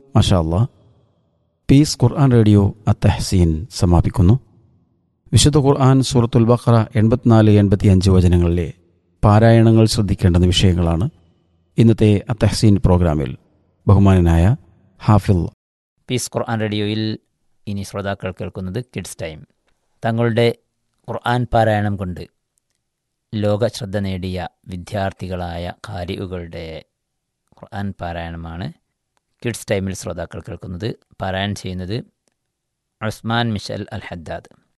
മാഷാ അല്ലാ. പീസ് ഖുർആൻ റേഡിയോ അത്തഹ്സീൻ സമാപിക്കുന്നു. വിശുദ്ധ ഖുർആൻ സൂറത്തുൽ ബഖറ 84-85 വചനങ്ങളിലെ പാരായണങ്ങൾ ശ്രദ്ധിക്കേണ്ടുന്ന വിഷയങ്ങളാണ് ഇന്നത്തെ അത്തഹ്സീൻ പ്രോഗ്രാമിൽ ബഹുമാനനായ ഹാഫിൽ. പീസ് ഖുർആൻ റേഡിയോയിൽ ഇനി ശ്രോതാക്കൾ കേൾക്കുന്നത് കിഡ്സ് ടൈം. തങ്ങളുടെ ഖുർആൻ പാരായണം കൊണ്ട് ലോക ശ്രദ്ധ നേടിയ വിദ്യാർത്ഥികളായ ഖാരിഉകളുടെ ഖുർആൻ പാരായണമാണ് കിഡ്സ് ടൈമിൽ ശ്രോതാക്കൾ കേൾക്കുന്നത്. പാരായണം ചെയ്യുന്നത് ഉസ്മാൻ മിഷൽ അൽ ഹദ്ദാദ്.